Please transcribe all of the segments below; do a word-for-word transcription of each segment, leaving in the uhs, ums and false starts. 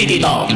Infinity Talk.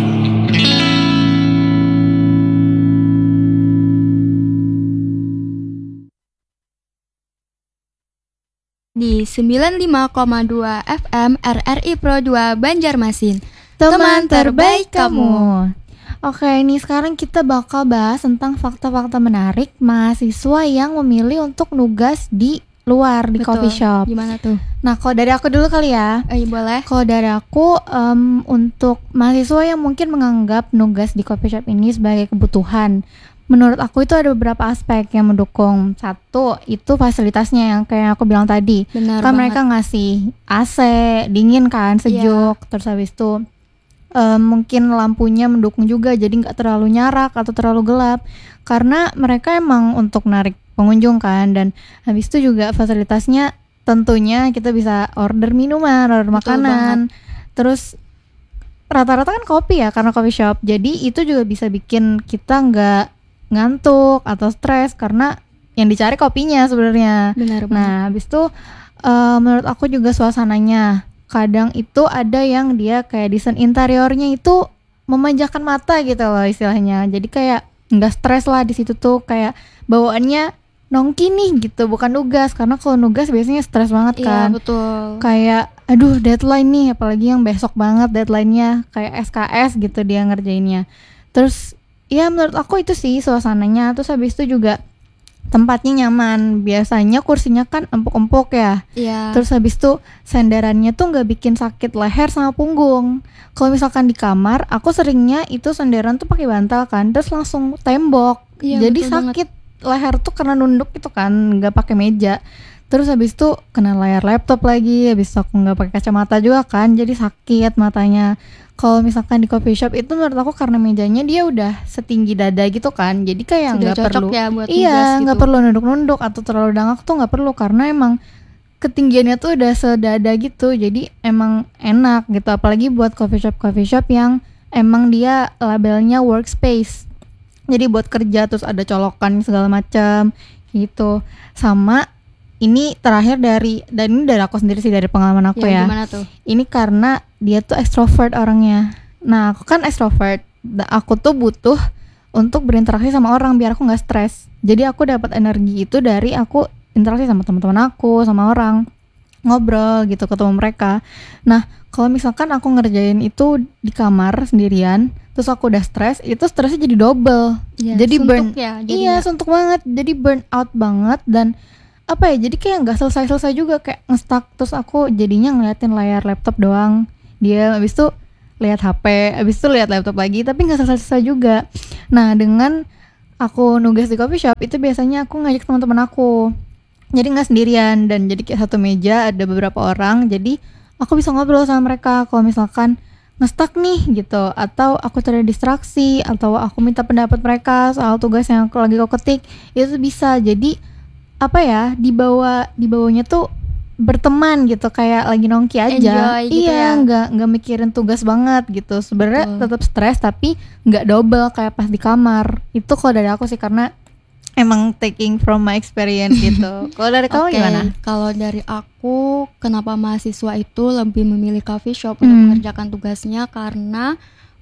Di sembilan puluh lima koma dua F M R R I Pro dua Banjarmasin. Teman terbaik kamu. Oke, ini sekarang kita bakal bahas tentang fakta-fakta menarik mahasiswa yang memilih untuk nugas di luar, di Betul. coffee shop. Gimana tuh? Nah, kalau dari aku dulu kali ya. Eh, boleh. Kalau dari aku, um, untuk mahasiswa yang mungkin menganggap nugas di coffee shop ini sebagai kebutuhan, menurut aku itu ada beberapa aspek yang mendukung. Satu, itu fasilitasnya yang kayak aku bilang tadi. Benar Kan banget. mereka ngasih A C, dingin kan, sejuk. Terus habis itu um, mungkin lampunya mendukung juga, jadi nggak terlalu nyarak atau terlalu gelap. Karena mereka emang untuk narik pengunjung kan. Dan habis itu juga fasilitasnya tentunya kita bisa order minuman, order Betul makanan. Terus rata-rata kan kopi ya, karena coffee shop. Jadi itu juga bisa bikin kita nggak ngantuk atau stres karena yang dicari kopinya sebenarnya. Benar banget. Nah, habis itu uh, menurut aku juga suasananya. Kadang itu ada yang dia kayak desain interiornya itu memanjakan mata gitu loh istilahnya. Jadi kayak nggak stres lah di situ tuh, kayak bawaannya nongki nih gitu, bukan nugas. Karena kalau nugas biasanya stres banget kan. Iya, betul. Kayak aduh deadline nih, apalagi yang besok banget deadline-nya, kayak S K S gitu dia ngerjainnya. Terus ya menurut aku itu sih suasananya. Terus habis itu juga tempatnya nyaman. Biasanya kursinya kan empuk-empuk ya. Iya. Terus habis itu senderannya tuh nggak bikin sakit leher sama punggung. Kalau misalkan di kamar, aku seringnya itu senderan tuh pakai bantal kan, terus langsung tembok. Iya, Jadi betul sakit leher tuh karena nunduk itu kan, nggak pakai meja. Terus habis itu kena layar laptop lagi, habis itu aku nggak pakai kacamata juga kan, jadi sakit matanya. Kalau misalkan di coffee shop itu menurut aku karena mejanya dia udah setinggi dada gitu kan, jadi kayak Sudah nggak cocok perlu, ya buat iya nugas nggak gitu. perlu nunduk-nunduk atau terlalu dangak tuh nggak perlu, karena emang ketinggiannya tuh udah sedada gitu, jadi emang enak gitu. Apalagi buat coffee shop coffee shop yang emang dia labelnya workspace, jadi buat kerja terus ada colokan segala macam gitu. Sama ini terakhir dari, dan ini dari aku sendiri sih, dari pengalaman aku Ya, ya. gimana tuh? Ini karena dia tuh extrovert orangnya. Nah, aku kan extrovert. Da- Aku tuh butuh untuk berinteraksi sama orang biar aku nggak stres. Jadi aku dapat energi itu dari aku interaksi sama teman-teman aku, sama orang, ngobrol gitu, ketemu mereka. Nah, kalau misalkan aku ngerjain itu di kamar sendirian, terus aku udah stres, itu stresnya jadi double. Ya, Jadi burn, suntuk ya. iya jadinya. suntuk banget. Jadi burn out banget, dan apa ya, jadi kayak nggak selesai-selesai juga, kayak nge-stuck. Terus aku jadinya ngeliatin layar laptop doang, dia habis itu lihat H P, habis itu lihat laptop lagi, tapi nggak selesai-selesai juga. Nah, dengan aku nugas di coffee shop itu biasanya aku ngajak teman-teman aku, jadi nggak sendirian, dan jadi kayak satu meja ada beberapa orang, jadi aku bisa ngobrol sama mereka kalau misalkan nge-stuck nih gitu, atau aku terdistraksi, atau aku minta pendapat mereka soal tugas yang aku lagi aku ketik, itu bisa. Jadi apa ya, dibawa dibawanya tuh berteman gitu, kayak lagi nongki aja. Enjoy gitu Iya, ya. nggak nggak mikirin tugas banget gitu. Sebenarnya Betul. tetap stres tapi nggak double kayak pas di kamar. Itu kalau dari aku sih, karena emang taking from my experience gitu. Kalau dari kamu Oke, gimana? kalau dari aku, kenapa mahasiswa itu lebih memilih coffee shop Hmm. untuk mengerjakan tugasnya, karena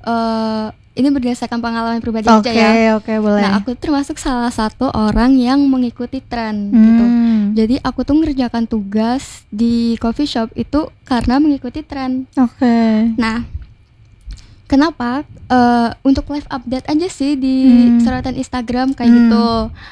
eh, ini berdasarkan pengalaman pribadi aja Oke, ya. oke, boleh. Nah, aku termasuk salah satu orang yang mengikuti tren gitu. Hmm. Jadi aku tuh ngerjakan tugas di coffee shop itu karena mengikuti tren. Oke. Nah, kenapa? Eh, untuk live update aja sih di Hmm. sorotan Instagram kayak Hmm. gitu.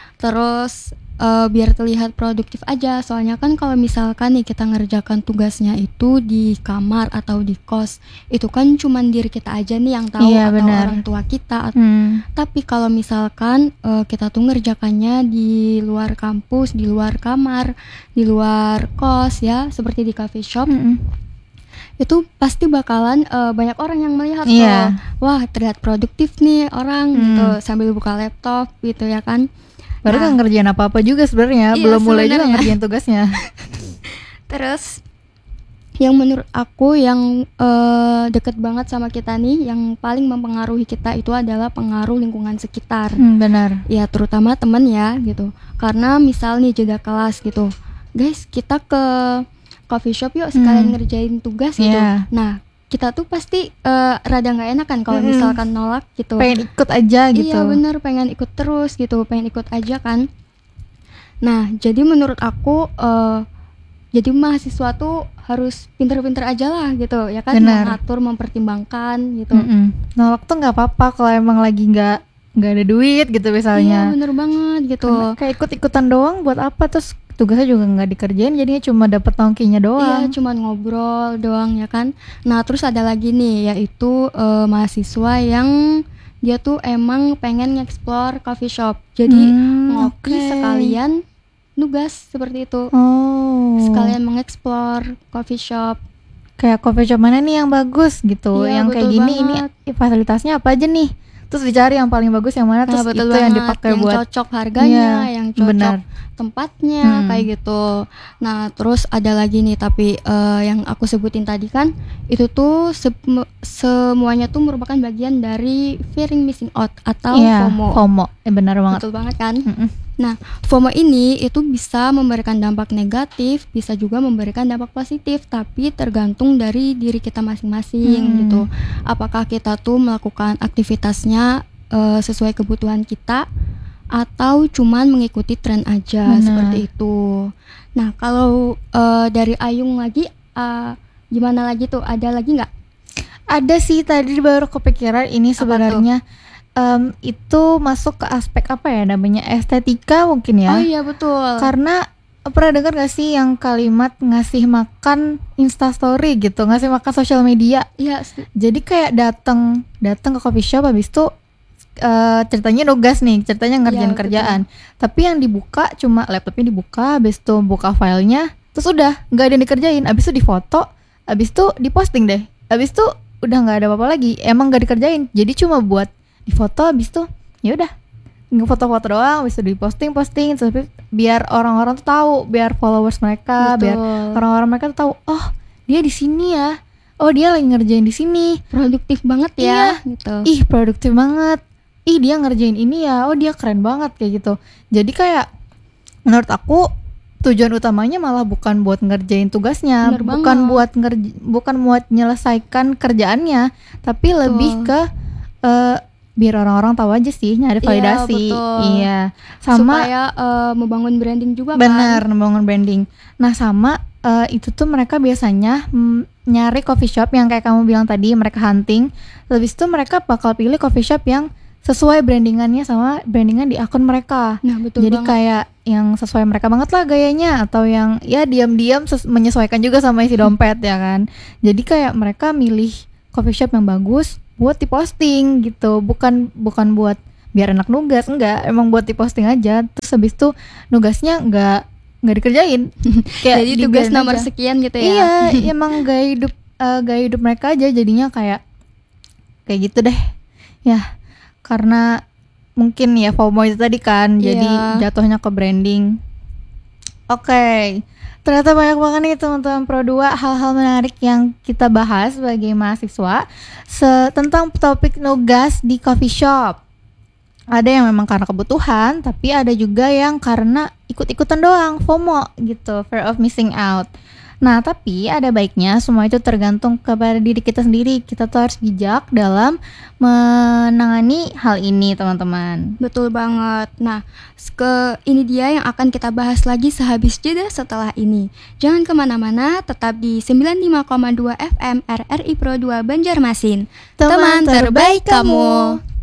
Terus eh, biar terlihat produktif aja. Soalnya kan kalau misalkan nih kita ngerjakan tugasnya itu di kamar atau di kos, itu kan cuman diri kita aja nih yang tahu, Iya, atau benar. orang tua kita. At- Hmm. Tapi kalau misalkan eh, kita tuh ngerjakannya di luar kampus, di luar kamar, di luar kos ya, seperti di coffee shop, Mm-mm. itu pasti bakalan eh, banyak orang yang melihat Iya. tuh, wah terlihat produktif nih orang Hmm. gitu sambil buka laptop gitu ya kan. Baru Nah, kan ngerjain apa-apa juga sebenarnya, Iya, belum mulai juga sebenarnya. ngerjain tugasnya. terus yang menurut aku yang eh, deket banget sama kita nih, yang paling mempengaruhi kita itu adalah pengaruh lingkungan sekitar. Hmm, benar. Ya terutama temen ya gitu. Karena misal nih jeda kelas gitu, guys kita ke coffee shop yuk sekalian Hmm. ngerjain tugas gitu. Iya. Nah kita tuh pasti uh, rada nggak enak kan kalau Mm-mm. misalkan nolak gitu. Pengen ikut aja gitu. Iya bener, pengen ikut terus gitu, pengen ikut aja kan. Nah jadi menurut aku uh, jadi mahasiswa tuh harus pinter-pinter aja lah gitu ya kan, Bener. mengatur, mempertimbangkan gitu. Mm-mm. Nolak tuh nggak apa-apa kalau emang lagi nggak nggak ada duit gitu Iya misalnya. bener banget gitu. Karena kayak ikut-ikutan doang buat apa, terus tugasnya juga nggak dikerjain, jadinya cuma dapet nongkinya Iya doang. cuman ngobrol doang ya kan. Nah terus ada lagi nih yaitu uh, mahasiswa yang dia tuh emang pengen nge-explore coffee shop. Jadi Hmm, ngopi oke. sekalian nugas seperti itu. Oh, Sekalian mengeksplor coffee shop. kayak coffee shop mana nih yang bagus gitu, Iya, yang kayak betul gini banget. ini fasilitasnya apa aja nih, terus dicari yang paling bagus yang mana, Nah, terus betul itu yang banget, dipakai yang buat cocok harganya, Iya, yang cocok benar. tempatnya Hmm. kayak gitu. Nah, terus ada lagi nih tapi eh, yang aku sebutin tadi kan itu tuh se- semuanya tuh merupakan bagian dari fearing missing out atau Iya, FOMO. FOMO, eh, benar banget. Betul banget kan? Mm-mm. Nah, FOMO ini itu bisa memberikan dampak negatif, bisa juga memberikan dampak positif, tapi tergantung dari diri kita masing-masing Hmm. gitu. Apakah kita tuh melakukan aktivitasnya eh, sesuai kebutuhan kita atau cuman mengikuti tren aja, Benar. seperti itu. Nah, kalau eh, dari Ayung lagi eh, gimana lagi tuh? Ada lagi nggak? Ada sih, tadi baru kepikiran ini Apa sebenarnya em, itu masuk ke aspek apa ya namanya, estetika mungkin ya. Oh iya betul. Karena pernah dengar gak sih yang kalimat ngasih makan instastory gitu, ngasih makan sosial media. Iya, s- Jadi kayak datang datang ke coffee shop, habis itu eh, ceritanya nugas nih, ceritanya ngerjain Iya, kerjaan. Tapi yang dibuka cuma laptopnya dibuka, habis itu buka filenya, terus udah nggak ada yang dikerjain. Habis itu difoto, habis itu diposting deh. Habis itu udah nggak ada apa-apa lagi. Emang nggak dikerjain. Jadi cuma buat difoto, habis itu ya udah ngefoto-foto doang, habis itu diposting-posting, tapi biar orang-orang tuh tahu, biar followers mereka, biar betul. orang-orang mereka tuh tahu, oh dia di sini ya, oh dia lagi ngerjain di sini, Produktif banget ya, Iya. gitu. ih produktif banget, ih dia ngerjain ini ya, oh dia keren banget kayak gitu. Jadi kayak menurut aku tujuan utamanya malah bukan buat ngerjain tugasnya, Bener bukan banget. buat ngerj bukan buat menyelesaikan kerjaannya, tapi lebih ke eh, biar orang-orang tahu aja sih, nyari Iya, validasi. betul. Iya, sama Supaya eh, membangun branding juga benar kan. membangun branding. Nah sama eh, itu tuh mereka biasanya mm, nyari coffee shop yang kayak kamu bilang tadi, mereka hunting. Habis itu mereka bakal pilih coffee shop yang sesuai brandingannya sama brandingan di akun mereka. Nah betul Jadi banget. kayak yang sesuai mereka banget lah gayanya, atau yang ya diam-diam ses- menyesuaikan juga sama isi dompet ya kan. Jadi kayak mereka milih coffee shop yang bagus buat diposting gitu, bukan bukan buat biar enak nugas, enggak, emang buat diposting aja. Terus habis itu nugasnya enggak nggak dikerjain. Kayak Jadi tugas dibiarin nomor aja. sekian gitu ya. Iya, emang gaya hidup eh, gaya hidup mereka aja jadinya kayak kayak gitu deh. Ya, karena mungkin ya FOMO itu tadi kan, jadi Iya. jatuhnya ke branding. Oke, ternyata banyak banget nih teman-teman Pro dua hal-hal menarik yang kita bahas sebagai mahasiswa se- tentang topik nugas di coffee shop. Ada yang memang karena kebutuhan, tapi ada juga yang karena ikut-ikutan doang, FOMO gitu, fear of missing out. Nah, tapi ada baiknya semua itu tergantung kepada diri kita sendiri. Kita tuh harus bijak dalam menangani hal ini, teman-teman. Betul banget. Nah, s- ke ini dia yang akan kita bahas lagi sehabis jeda setelah ini. Jangan kemana-mana, tetap di sembilan puluh lima koma dua F M R R I Pro dua Banjarmasin. Teman terbaik kamu.